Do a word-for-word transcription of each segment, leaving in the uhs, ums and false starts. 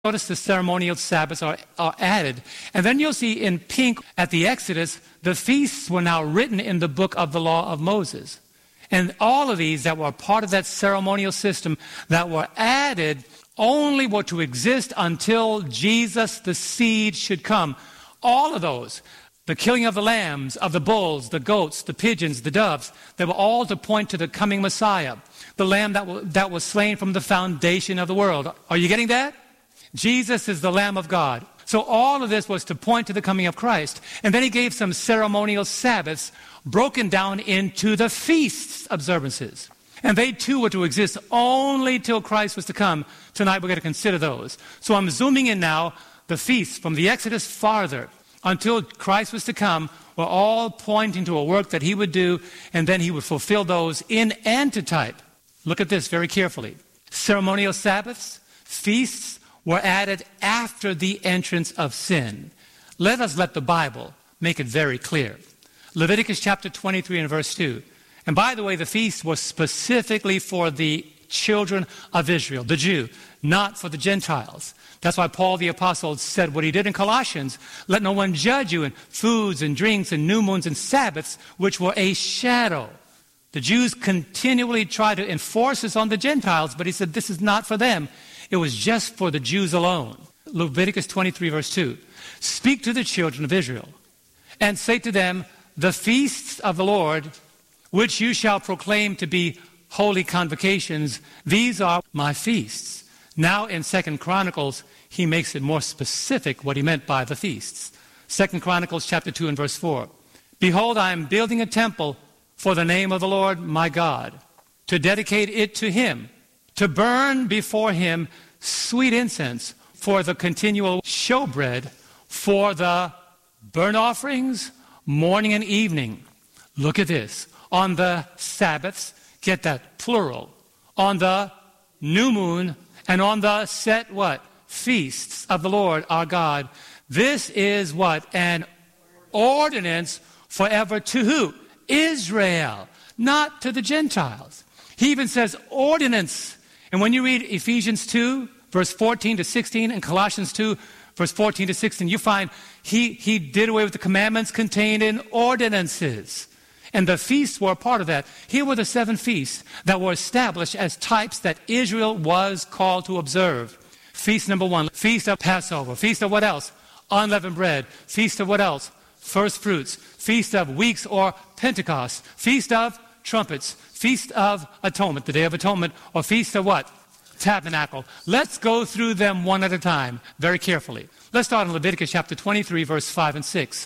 Notice the ceremonial Sabbaths are, are added. And then you'll see in pink at the Exodus, the feasts were now written in the book of the law of Moses. And all of these that were part of that ceremonial system that were added only were to exist until Jesus, the seed, should come. All of those, the killing of the lambs, of the bulls, the goats, the pigeons, the doves, they were all to point to the coming Messiah, the lamb that, w- that was slain from the foundation of the world. Are you getting that? Jesus is the Lamb of God. So all of this was to point to the coming of Christ. And then he gave some ceremonial Sabbaths broken down into the feasts observances. And they too were to exist only till Christ was to come. Tonight we're going to consider those. So I'm zooming in now. The feasts from the Exodus farther until Christ was to come were all pointing to a work that he would do, and then he would fulfill those in antitype. Look at this very carefully. Ceremonial Sabbaths, feasts, were added after the entrance of sin. Let us let the Bible make it very clear. Leviticus chapter twenty-three and verse two. And by the way, the feast was specifically for the children of Israel, the Jew, not for the Gentiles. That's why Paul the Apostle said what he did in Colossians, let no one judge you in foods and drinks and new moons and Sabbaths, which were a shadow. The Jews continually tried to enforce this on the Gentiles, but he said this is not for them. It was just for the Jews alone. Leviticus twenty-three, verse two. Speak to the children of Israel and say to them, the feasts of the Lord, which you shall proclaim to be holy convocations, these are my feasts. Now in Second Chronicles, he makes it more specific what he meant by the feasts. Second Chronicles chapter two and verse four. Behold, I am building a temple for the name of the Lord my God, to dedicate it to him, to burn before him sweet incense, for the continual showbread, for the burnt offerings, morning and evening. Look at this. On the Sabbaths, get that, plural. On the new moon and on the set what? Feasts of the Lord our God. This is what? An ordinance forever to who? Israel, not to the Gentiles. He even says ordinance. And when you read Ephesians two, verse fourteen to sixteen, and Colossians two, verse fourteen to sixteen, you find he, he did away with the commandments contained in ordinances. And the feasts were a part of that. Here were the seven feasts that were established as types that Israel was called to observe. Feast number one, Feast of Passover. Feast of what else? Unleavened bread. Feast of what else? First fruits. Feast of weeks or Pentecost. Feast of trumpets. Feast of Atonement, the Day of Atonement, or Feast of what? Tabernacle. Let's go through them one at a time, very carefully. Let's start in Leviticus chapter twenty-three, verse five and six.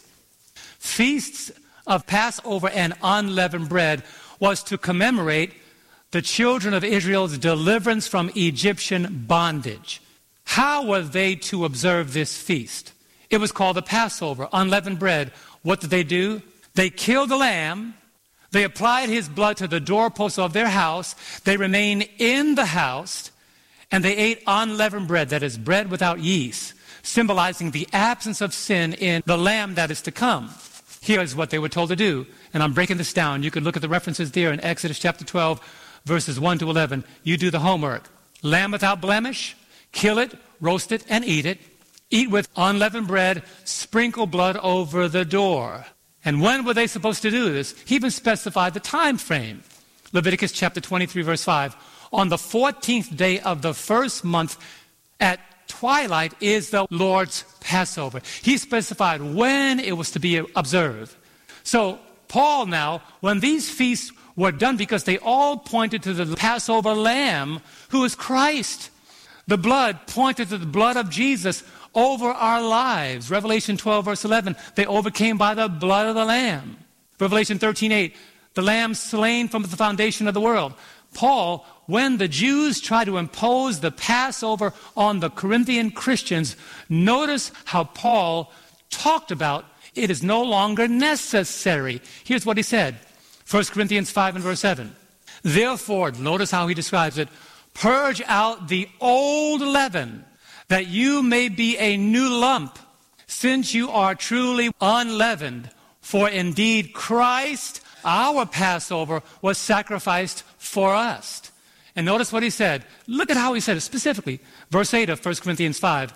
Feasts of Passover and unleavened bread was to commemorate the children of Israel's deliverance from Egyptian bondage. How were they to observe this feast? It was called the Passover, unleavened bread. What did they do? They killed the lamb. They applied his blood to the doorposts of their house. They remained in the house, and they ate unleavened bread, that is, bread without yeast, symbolizing the absence of sin in the lamb that is to come. Here's what they were told to do, and I'm breaking this down. You can look at the references there in Exodus chapter twelve, verses one to eleven. You do the homework. Lamb without blemish, kill it, roast it, and eat it. Eat with unleavened bread, sprinkle blood over the door. And when were they supposed to do this? He even specified the time frame. Leviticus chapter twenty-three, verse five. On the fourteenth day of the first month at twilight is the Lord's Passover. He specified when it was to be observed. So Paul now, when these feasts were done, because they all pointed to the Passover lamb, who is Christ. The blood pointed to the blood of Jesus over our lives. Revelation twelve, verse eleven, they overcame by the blood of the Lamb. Revelation thirteen, eight, the Lamb slain from the foundation of the world. Paul, when the Jews tried to impose the Passover on the Corinthian Christians, notice how Paul talked about it is no longer necessary. Here's what he said, First Corinthians five and verse seven. Therefore, notice how he describes it, purge out the old leaven, that you may be a new lump, since you are truly unleavened. For indeed Christ, our Passover, was sacrificed for us. And notice what he said. Look at how he said it specifically. Verse eight of First Corinthians five.